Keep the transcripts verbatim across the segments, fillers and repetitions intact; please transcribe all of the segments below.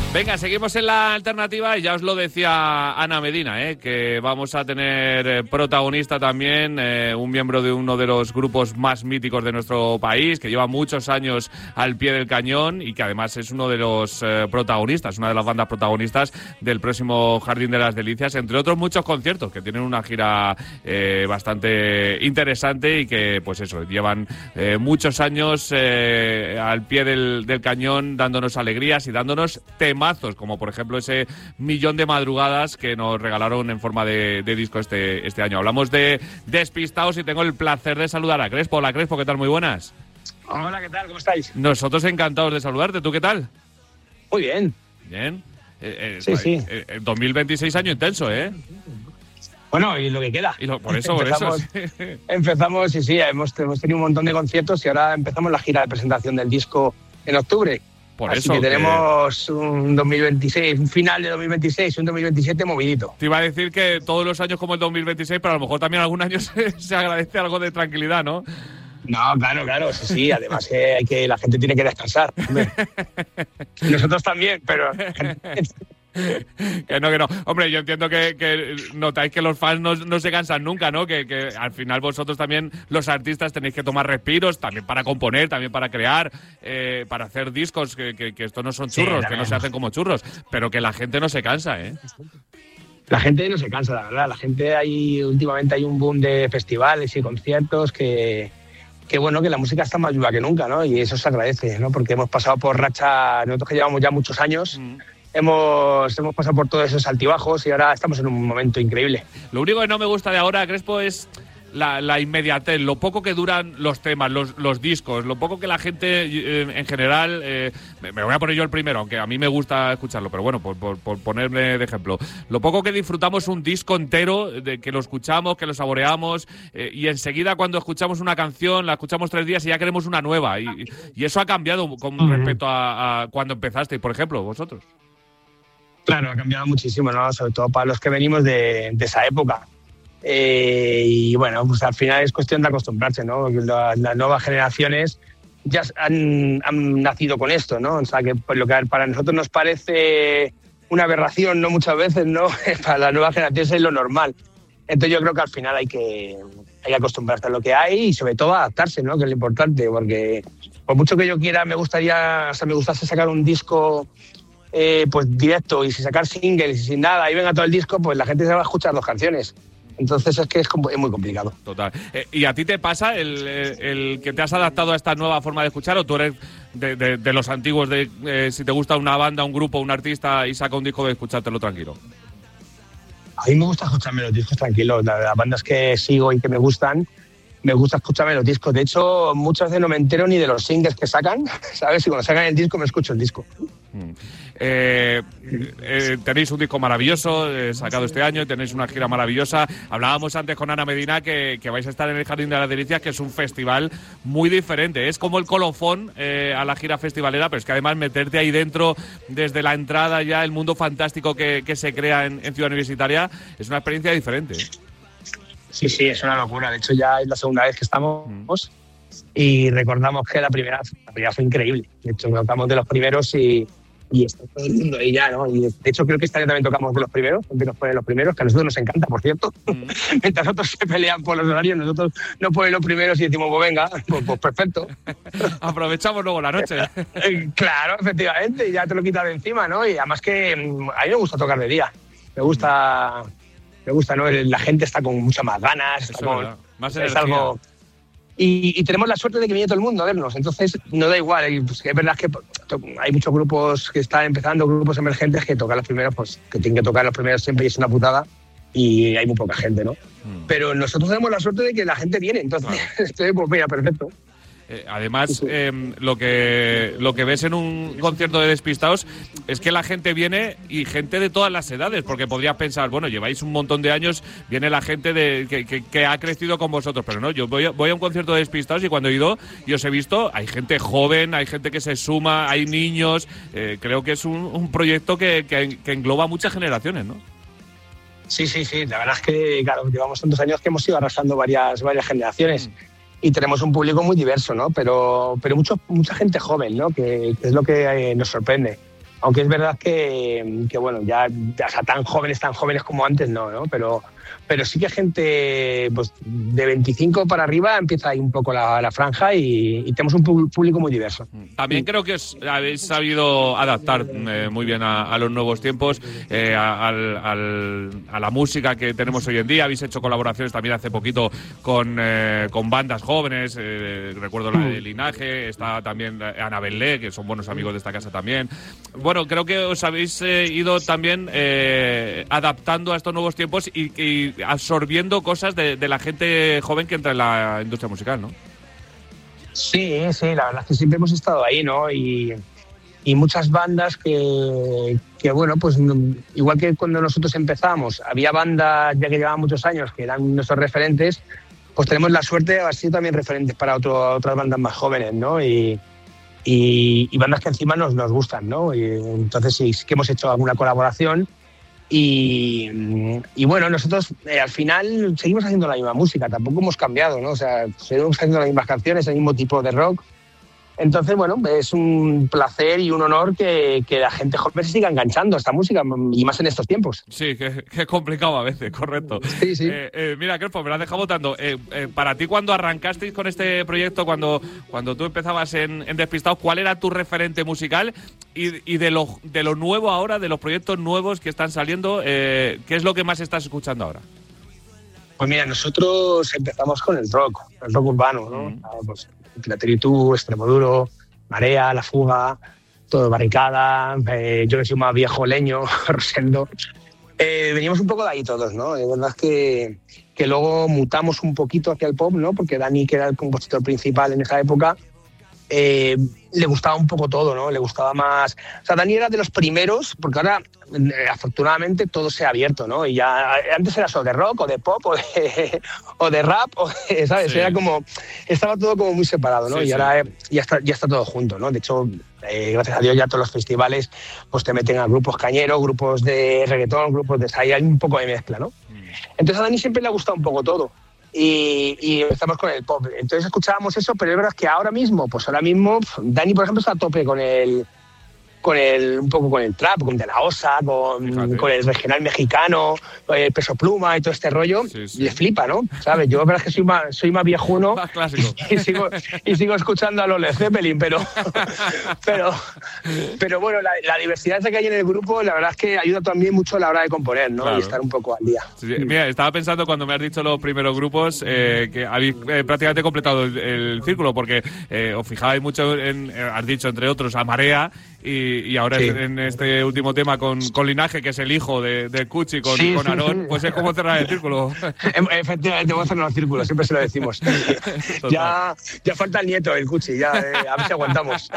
Venga, seguimos en la alternativa y ya os lo decía Ana Medina, ¿eh? que vamos a tener eh, protagonista también, eh, un miembro de uno de los grupos más míticos de nuestro país, que lleva muchos años al pie del cañón y que además es uno de los eh, protagonistas, una de las bandas protagonistas del próximo Jardín de las Delicias, entre otros muchos conciertos que tienen una gira eh, bastante interesante y que, pues eso, llevan eh, muchos años eh, al pie del, del cañón dándonos alegrías y dándonos temas mazos, como por ejemplo ese millón de madrugadas que nos regalaron en forma de, de disco este, este año. Hablamos de Despistaos y tengo el placer de saludar a Crespo. Hola Crespo, ¿qué tal? Muy buenas. Hola, ¿qué tal? ¿Cómo estáis? Nosotros encantados de saludarte. ¿Tú qué tal? Muy bien. Bien. Eh, eh, sí, sí. Eh, dos mil veintiséis año intenso, ¿eh? Bueno, y lo que queda. Y lo, por eso, por empezamos, eso. Sí. Empezamos, sí, sí, hemos, hemos tenido un montón de conciertos y ahora empezamos la gira de presentación del disco en octubre. Por Así eso que tenemos que... un dos mil veintiséis, un final de dos mil veintiséis, un dos mil veintisiete movidito. Te iba a decir que todos los años como el dos mil veintiséis, pero a lo mejor también algún año se, se agradece algo de tranquilidad, ¿no? No, claro, claro, sí, sí. Además que, hay que la gente tiene que descansar. Nosotros también, pero... Que no, que no. Hombre, yo entiendo que, que notáis que los fans no, no se cansan nunca, ¿no? Que, que al final vosotros también, los artistas, tenéis que tomar respiros, también para componer, también para crear, eh, para hacer discos, que, que, que esto no son churros, sí, que no se hacen como churros, pero que la gente no se cansa, ¿eh? La gente no se cansa, la verdad. La gente, hay últimamente hay un boom de festivales y conciertos que... que bueno, que la música está más viva que nunca, ¿no? Y eso se agradece, ¿no? Porque hemos pasado por racha, nosotros que llevamos ya muchos años... Mm. Hemos, hemos pasado por todos esos altibajos y ahora estamos en un momento increíble. Lo único que no me gusta de ahora, Crespo, es la, la inmediatez, lo poco que duran los temas, los, los discos, lo poco que la gente eh, en general... Eh, me voy a poner yo el primero, aunque a mí me gusta escucharlo, pero bueno, por, por, por ponerme de ejemplo. Lo poco que disfrutamos un disco entero, de que lo escuchamos, que lo saboreamos, eh, y enseguida cuando escuchamos una canción, la escuchamos tres días y ya queremos una nueva. Y, y eso ha cambiado con uh-huh. respecto a, a cuando empezasteis, por ejemplo, vosotros. Claro, ha cambiado muchísimo, ¿no? Sobre todo para los que venimos de, de esa época. Eh, y bueno, pues al final es cuestión de acostumbrarse, ¿no? Las, las nuevas generaciones ya han, han nacido con esto, ¿no? O sea, que pues, lo que para nosotros nos parece una aberración, ¿no? Muchas veces, ¿no? Para las nuevas generaciones es lo normal. Entonces yo creo que al final hay que, hay que acostumbrarse a lo que hay y sobre todo adaptarse, ¿no? Que es lo importante, porque por mucho que yo quiera, me gustaría, o sea, me gustase sacar un disco... Eh, pues directo y sin sacar singles y sin nada y venga todo el disco, pues la gente se va a escuchar dos canciones. Entonces es que es, es muy complicado. Total. Eh, ¿Y a ti te pasa el, el que te has adaptado a esta nueva forma de escuchar o tú eres de, de, de los antiguos de eh, si te gusta una banda, un grupo, un artista y saca un disco de escuchártelo tranquilo? A mí me gusta escucharme los discos tranquilos. Las bandas que sigo y que me gustan, me gusta escucharme los discos. De hecho, muchas veces no me entero ni de los singles que sacan, ¿sabes? Y cuando sacan el disco me escucho el disco. Mm. Eh, eh, tenéis un disco maravilloso eh, sacado este año, tenéis una gira maravillosa. Hablábamos antes con Ana Medina que, que vais a estar en el Jardín de las Delicias, que es un festival muy diferente. Es como el colofón eh, a la gira festivalera, pero es que además meterte ahí dentro, desde la entrada ya, el mundo fantástico que, que se crea en, en Ciudad Universitaria, es una experiencia diferente. Sí, sí, es una locura. De hecho, ya es la segunda vez que estamos mm. y recordamos que la primera, la primera fue increíble. De hecho, tocamos de los primeros y... y está todo el mundo ahí ya, ¿no? Y de hecho creo que este año también tocamos de los primeros, siempre nos ponen los primeros, que a nosotros nos encanta, por cierto. Mm. Mientras otros se pelean por los horarios, nosotros nos ponen los primeros y decimos, pues venga, pues, pues perfecto. Aprovechamos luego la noche. Claro, efectivamente, y ya te lo quitas de encima, ¿no? Y además que a mí me gusta tocar de día. Me gusta, me gusta, ¿no? La gente está con muchas más ganas, está con, más es algo... Y, y tenemos la suerte de que viene todo el mundo a vernos, entonces no da igual. Y pues, es verdad que hay muchos grupos que están empezando, grupos emergentes que tocan los primeros, pues que tienen que tocar los primeros siempre y es una putada y hay muy poca gente, ¿no? Mm. Pero nosotros tenemos la suerte de que la gente viene, entonces, claro. Estoy, pues mira, perfecto. Eh, además, eh, lo que lo que ves en un concierto de Despistaos es que la gente viene y gente de todas las edades, porque podrías pensar, bueno, lleváis un montón de años, viene la gente de que, que, que ha crecido con vosotros, pero no, yo voy a, voy a un concierto de Despistaos y cuando he ido y os he visto, hay gente joven, hay gente que se suma, hay niños, eh, creo que es un, un proyecto que, que, que engloba muchas generaciones, ¿no? Sí, sí, sí, la verdad es que, claro, llevamos tantos años que hemos ido arrasando varias, varias generaciones. Mm. Y tenemos un público muy diverso, ¿no? Pero, pero mucho, mucha gente joven, ¿no? Que, que es lo que eh, nos sorprende. Aunque es verdad que, que bueno, ya, ya o sea, tan jóvenes, tan jóvenes como antes no, ¿no? Pero, pero sí que gente pues, de veinticinco para arriba empieza ahí un poco la, la franja y, y tenemos un público muy diverso. También creo que os habéis sabido adaptar eh, muy bien a, a los nuevos tiempos, eh, a, al, al, a la música que tenemos hoy en día. Habéis hecho colaboraciones también hace poquito con, eh, con bandas jóvenes, eh, recuerdo la de Linaje, está también Ana Belé, que son buenos amigos de esta casa también. Bueno, creo que os habéis eh, ido también eh, adaptando a estos nuevos tiempos y, y absorbiendo cosas de, de la gente joven que entra en la industria musical, ¿no? Sí, sí, la verdad es que siempre hemos estado ahí, ¿no? Y, y muchas bandas que, que, bueno, pues igual que cuando nosotros empezamos, había bandas ya que llevaban muchos años que eran nuestros referentes, pues tenemos la suerte de haber sido también referentes para otro, otras bandas más jóvenes, ¿no? Y, y, y bandas que encima nos, nos gustan, ¿no? Y entonces sí, sí que hemos hecho alguna colaboración y, y bueno, nosotros eh, al final seguimos haciendo la misma música, tampoco hemos cambiado, ¿no? O sea, seguimos haciendo las mismas canciones, el mismo tipo de rock. Entonces, bueno, es un placer y un honor que, que la gente joven se siga enganchando a esta música, y más en estos tiempos. Sí, que, que es complicado a veces, correcto. Sí, sí. Eh, eh, mira, Crespo, me lo has dejado votando. Eh, eh, para ti, cuando arrancasteis con este proyecto, cuando, cuando tú empezabas en, en Despistaos, ¿cuál era tu referente musical? Y, y de, lo, de lo nuevo ahora, de los proyectos nuevos que están saliendo, eh, ¿qué es lo que más estás escuchando ahora? Pues mira, nosotros empezamos con el rock, el rock urbano, ¿no? Mm. Pues, Tlateritú, Extremoduro, Marea, La Fuga, todo Barricada, eh, yo que soy más viejo, Leño, Rosendo. Eh, veníamos un poco de ahí todos, ¿no? La verdad es que, que luego mutamos un poquito hacia el pop, ¿no? Porque Dani, que era el compositor principal en esa época, eh, le gustaba un poco todo, ¿no? Le gustaba más... O sea, Dani era de los primeros, porque ahora, eh, afortunadamente, todo se ha abierto, ¿no? Y ya antes era solo de rock, o de pop, o de, o de rap, o de, ¿sabes? Sí. Era como... Estaba todo como muy separado, ¿no? Sí, y ahora sí. eh, ya, está, ya está todo junto, ¿no? De hecho, eh, gracias a Dios, ya todos los festivales pues te meten a grupos cañeros, grupos de reggaetón, grupos de... O sea, hay un poco de mezcla, ¿no? Mm. Entonces a Dani siempre le ha gustado un poco todo. Y, y empezamos con el pop. Entonces escuchábamos eso, pero es verdad que ahora mismo, pues ahora mismo, Dani, por ejemplo, está a tope con el, con el un poco con el trap, con De La Osa, con, con el regional mexicano, el Peso Pluma y todo este rollo. Sí, sí. Le flipa, ¿no? ¿Sabes? Yo la verdad es que soy más, soy más viejuno más clásico. Y, y, sigo, y sigo escuchando a los Led Zeppelin, pero, pero, pero bueno, la, la diversidad que hay en el grupo, la verdad es que ayuda también mucho a la hora de componer, ¿no? Claro. Y estar un poco al día. Sí, mira, estaba pensando cuando me has dicho los primeros grupos eh, que habéis eh, prácticamente completado el, el círculo, porque eh, os fijabais mucho en, eh, has dicho, entre otros, a Marea. Y, y ahora sí. en este último tema con, con Linaje, que es el hijo de, de Cuchi con, sí, con sí, Aarón, sí. pues es como cerrar el círculo. Efectivamente, vamos a cerrar el círculo, siempre se lo decimos. ya, ya falta el nieto, el Cuchi, ya, eh, a ver si aguantamos.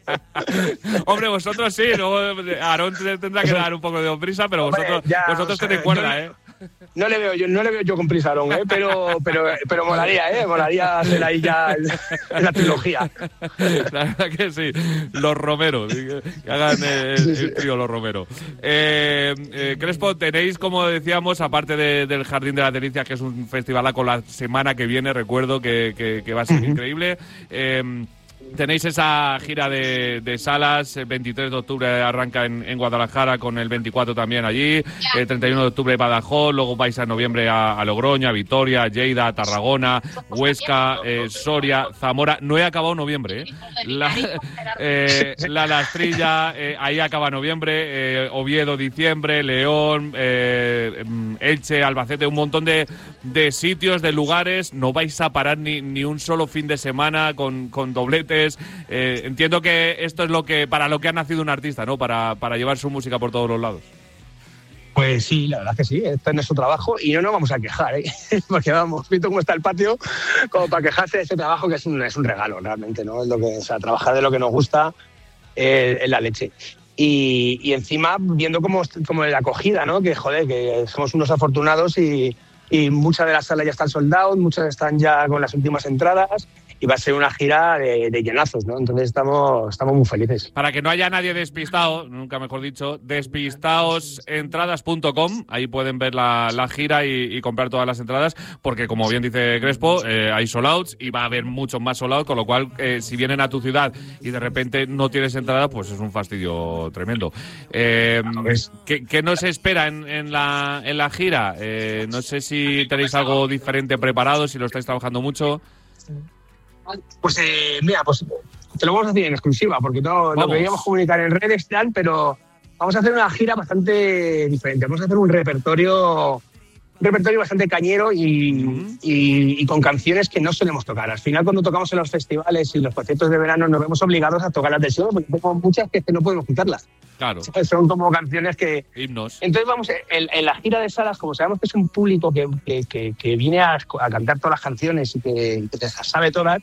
Hombre, vosotros sí, luego Aarón tendrá que dar un poco de prisa, pero vosotros, Hombre, ya, vosotros tenéis cuerda, ¿eh? No le veo yo, no le veo yo con prisa, Aarón, ¿eh? pero, pero, pero molaría, ¿eh? Molaría hacer ahí ya el, la trilogía. La verdad que sí, los Romero, que hagan el, el trío Los Romero. Eh, eh, Crespo, tenéis, como decíamos, aparte de, del Jardín de las Delicias, que es un festivalaco la semana que viene, recuerdo que, que, que va a ser uh-huh. increíble. Eh, Tenéis esa gira de, de salas, el veintitrés de octubre arranca en, en Guadalajara, con el veinticuatro también allí, el treinta y uno de octubre Badajoz, luego vais en noviembre a, a Logroño, a Vitoria, a Lleida, a Tarragona, Huesca, eh, Soria, Zamora. No he acabado noviembre, ¿eh? La, eh, la Lastrilla, eh, ahí acaba noviembre, eh, Oviedo, diciembre, León, eh, Elche, Albacete, un montón de, de sitios, de lugares. No vais a parar ni, ni un solo fin de semana con, con dobletes. Eh, entiendo que esto es lo que para lo que ha nacido un artista, ¿no? Para, para llevar su música por todos los lados. Pues sí, la verdad es que sí, este es nuestro trabajo y no nos vamos a quejar, ¿eh? Porque vamos, visto cómo está el patio, como para quejarse de este trabajo, que es un, es un regalo realmente, ¿no? Es lo que, o sea, trabajar de lo que nos gusta eh, es la leche. Y, y encima viendo cómo, cómo la acogida, ¿no? Que joder, que somos unos afortunados y, y muchas de las salas ya están sold out, muchas están ya con las últimas entradas. y va a ser una gira de, de llenazos, ¿no? Entonces estamos, estamos muy felices. Para que no haya nadie despistado, nunca mejor dicho, despistaos entradas punto com, ahí pueden ver la, la gira y, y comprar todas las entradas, porque como bien dice Crespo, eh, hay sold outs y va a haber muchos más sold outs, con lo cual eh, si vienen a tu ciudad y de repente no tienes entrada, pues es un fastidio tremendo. Eh, ¿qué, ¿Qué nos espera en, en, la, en la gira? Eh, no sé si tenéis algo diferente preparado, si lo estáis trabajando mucho. Pues eh, mira, pues te lo vamos a decir en exclusiva, porque no lo queríamos comunicar en redes, tal, pero vamos a hacer una gira bastante diferente. Vamos a hacer un repertorio, un repertorio bastante cañero y, uh-huh. y, y con canciones que no solemos tocar. Al final, cuando tocamos en los festivales y los conciertos de verano, nos vemos obligados a tocarlas de show, porque tenemos muchas que no podemos juntarlas. Claro. Son como canciones que... Himnos. Entonces vamos, en, en la gira de salas, como sabemos que es un público que, que, que, que viene a, a cantar todas las canciones y que, que te las sabe todas,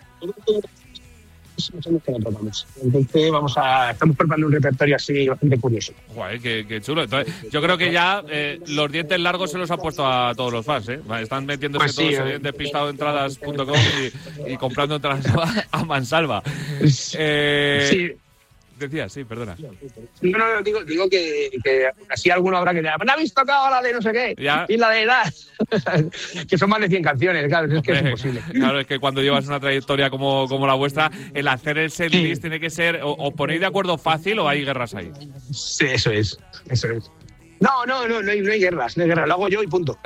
que no tocamos. Entonces vamos a, estamos preparando un repertorio así bastante curioso. Guay, qué, qué chulo. Entonces, yo creo que ya eh, los dientes largos se los ha puesto a todos los fans, ¿eh? Están metiéndose pues sí, todos en despistado entradas punto com y, y comprando entradas a mansalva. Eh, sí. Decías, sí, perdona. No, no, digo, digo que, que así alguno habrá que decir, ¿no habéis tocado la de no sé qué? ¿Ya? Y la de edad. Que son más de cien canciones, claro, es que es imposible. Claro, es que cuando llevas una trayectoria como, como la vuestra, el hacer el setlist sí. tiene que ser, o, o ponéis de acuerdo fácil o hay guerras ahí. Sí, eso es, eso es. No, no, no, no hay, no hay guerras, no hay guerras, lo hago yo y punto.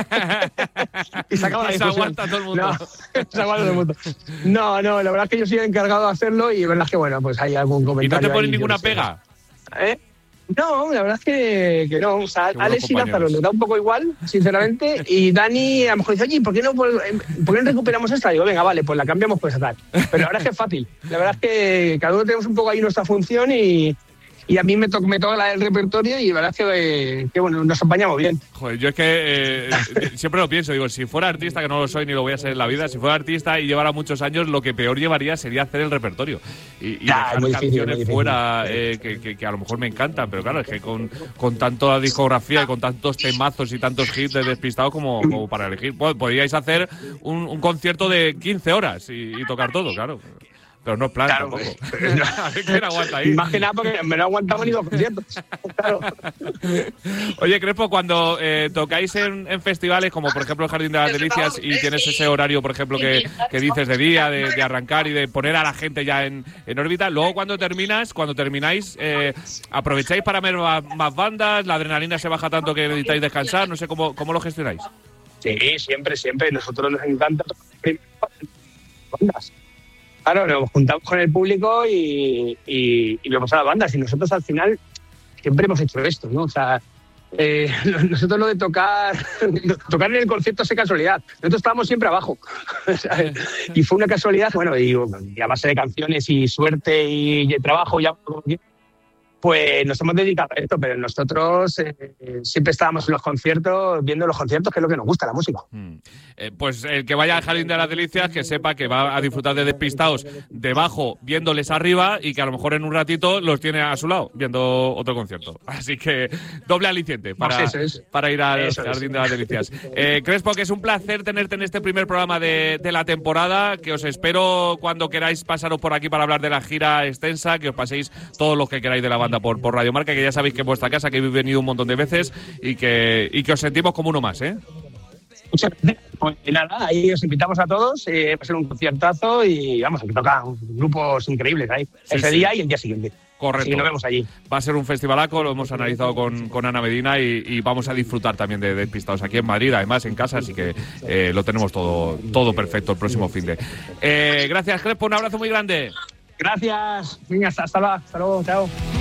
Y se acaba la discusión. Se aguanta todo el mundo. No, se aguanta todo el mundo. No, no, la verdad es que yo soy el encargado de hacerlo y la verdad es que, bueno, pues hay algún comentario. ¿Y no te pones ahí, ninguna pega? ¿Eh? No, la verdad es que, que no. O sea, Alex y Lázaro le da un poco igual, sinceramente. Y Dani a lo mejor dice, oye, ¿por qué no, por, ¿por qué no recuperamos esta? Y digo, venga, vale, pues la cambiamos por esa tal. Pero la verdad es que es fácil. La verdad es que cada uno tenemos un poco ahí nuestra función y... Y a mí me, to me toca la del repertorio y la verdad es que, que bueno, nos apañamos bien. Joder, yo es que eh, siempre lo pienso, digo, si fuera artista, que no lo soy ni lo voy a ser en la vida, si fuera artista y llevara muchos años, lo que peor llevaría sería hacer el repertorio. Y, y ya, dejar canciones difícil, fuera eh, que, que, que a lo mejor me encantan, pero claro, es que con, con tanta discografía y con tantos temazos y tantos hits de Despistados como, como para elegir, pues, podríais hacer un, un concierto de quince horas y, y tocar todo, claro. Pero no es plan claro, tampoco. Pues, no. ¿Quién aguanta ahí? Más que nada porque me no aguantamos ni dos conciertos. Claro. Oye, Crespo, cuando eh, tocáis en, en festivales como por ejemplo el Jardín de las Delicias y tienes ese horario, por ejemplo, que, que dices de día, de, de arrancar y de poner a la gente ya en, en órbita, luego cuando terminas, cuando termináis, eh, ¿aprovecháis para ver más, más bandas? ¿La adrenalina se baja tanto que necesitáis descansar? No sé, ¿cómo, cómo lo gestionáis? Sí, siempre, siempre. Nosotros nos encanta bandas. Claro, nos juntamos con el público y, y, y vemos a las bandas. Y nosotros al final siempre hemos hecho esto, ¿no? O sea, eh, nosotros lo de tocar, tocar en el concierto es casualidad. Nosotros estábamos siempre abajo. Y fue una casualidad, bueno, y, y a base de canciones y suerte y, y trabajo ya. Pues nos hemos dedicado a esto, pero nosotros eh, siempre estábamos en los conciertos, viendo los conciertos, que es lo que nos gusta, la música. Mm. Eh, pues el que vaya al Jardín de las Delicias, que sepa que va a disfrutar de Despistados debajo, viéndoles arriba, y que a lo mejor en un ratito los tiene a su lado, viendo otro concierto. Así que doble aliciente para, pues es. para ir al eso Jardín es. de las Delicias. Eh, Crespo, que es un placer tenerte en este primer programa de, de la temporada, que os espero cuando queráis pasaros por aquí para hablar de la gira extensa, que os paséis todos los que queráis de la banda Por, por Radio Marca, que ya sabéis que es vuestra casa, que habéis venido un montón de veces y que, y que os sentimos como uno más, ¿eh? Muchas gracias. Pues nada, ahí os invitamos a todos, eh, va a ser un conciertazo y vamos, que tocan grupos increíbles ahí, sí, ese sí. día y el día siguiente. Correcto. Así que nos vemos allí. Va a ser un festivalaco, lo hemos analizado con, con Ana Medina y, y vamos a disfrutar también de Despistados aquí en Madrid, además en casa, así que eh, lo tenemos todo, todo perfecto el próximo fin de. Eh, gracias, Crespo, un abrazo muy grande. Gracias. Venga, hasta, hasta luego. Hasta luego. Chao.